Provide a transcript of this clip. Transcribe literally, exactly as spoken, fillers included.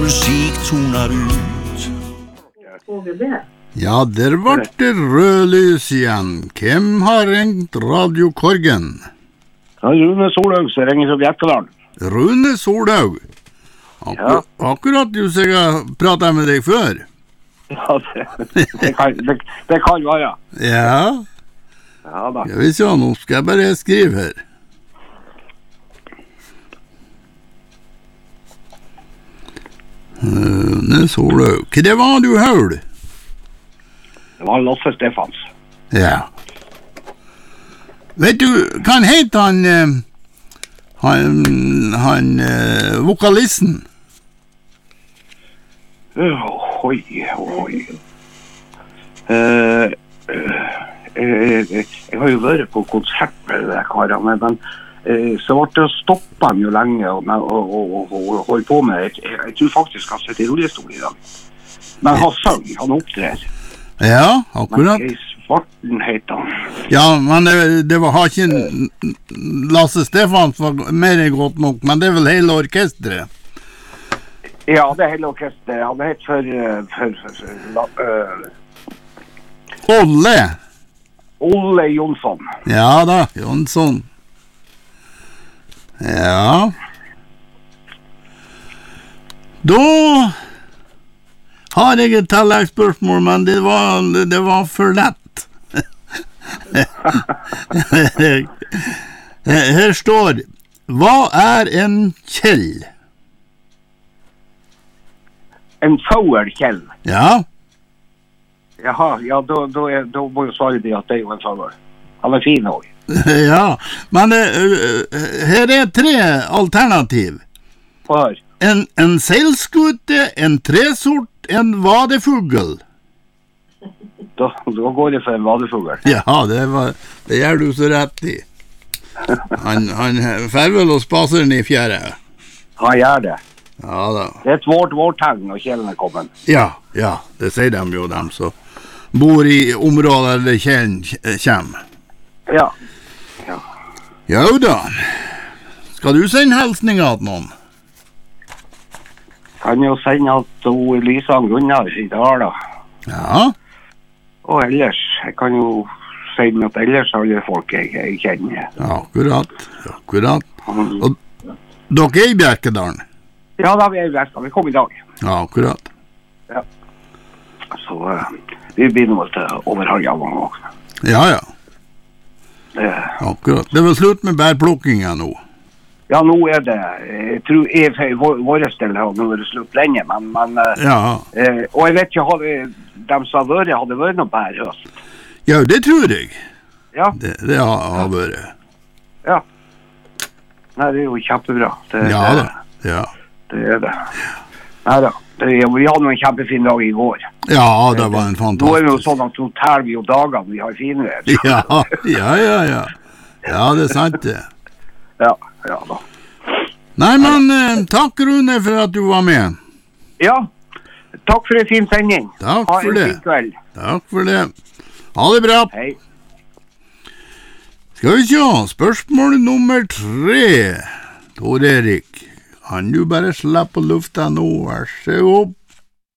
musik tonar ut. Ja, der var det rødlys igjen. Hvem har ringt radiokorgen? Ja, Rune Solhaug, som ringer fra Bjerkeland. Rune Solhaug? Akkur Ja. Akkurat du som jeg har pratet med deg før. Ja, det, det, kan, det, det kan være. Ja, Ja da. jeg vil se, nå skal jeg bare skrive her. Rune Solhaug. Hva det var du hørte? Det var Lasse Stefans. Ja. Vet du, hva han heter han, eh, han, han eh, vokalisten? Uh, Oi, oi. Uh, uh, uh, jeg har jo vært på konsert med det karene, men uh, så ble det stoppet han jo lenge og, og, og, og, og holdt på med. Jeg, jeg tror faktisk han sitter i rullestol i dag. Men han sang, han opptrer. Ja, akkurat. Men Svarten heter han. Ja, men det, det var har ikke Lasse Stefans var mer enn godt nok, men det er vel hele orkestret. Ja, det er hele orkestret. Han heter for... for, for, for uh, Olle. Olle Jonsson. Ja da, Jonsson. Ja. Da har jeg et tilleggsspørsmål, men det var, det var for lett. Her står, hva er en kjell? En fauerkjell. Ja. Jaha, ja, da, da, er, da må jo svare det at det er jo en fauer. Han er fin også. Ja, men uh, her er tre alternativ. Hør. En, en seilskute, en tresort, en vadefugl. Da, da går det for en vadefugl. Ja, det, var, det gjør du så rett i. Han, han fervel og spaser den i fjerde. Han gjør det. Ja da. Det er et vårt vårtegn når kjelen er kommet. Ja, ja, det sier de jo, dem som bor i områder der kjelen kommer. Ja. Ja. Jo da. Skal du sende hilsninger til noen? Kan jo sende at hun Lisa Gunnar i dag da. Ja. Og ellers, jeg kan jo si at ellers alle folk jeg, jeg kjenner. Ja, akkurat, akkurat. Og dere er i Bjerkedalen? Ja, da vi er i Bjerkedalen. Vi kom i dag. Ja, akkurat. Ja. Så uh, vi begynner til over halv gang også. Ja, ja. Det, akkurat. Det var slutt med bærplukkingen nå. ja, nå er det, jeg tror jeg, for vår, våre stille har nå vært slutt lenge, men, men uh, Ja. uh, og jeg vet ikke, hadde, de som har vært, hadde vært noe bær høst. Ja, det tror jeg. Ja. Det, det har, har vært. Ja. Nei, det er jo kjempebra. Det, Ja det, da, ja. Det er det. Nei da. Det, vi hadde en kjempefin dag i går. Ja, det var en fantastisk. Nå er det jo sånn at nå tær vi jo dagene vi har finvær. Ja, ja, ja, ja. Ja, det er sant det. Ja, ja da. Nei, men eh, takk Rune for at du var med. Ja, takk for en fin sending. Takk ha for en det. fin kveld. Takk for det. Ha det bra. Hei. Skal vi se, spørsmål nummer tre. Tor Erik, kan du bare slappe lufta nå, vær så god.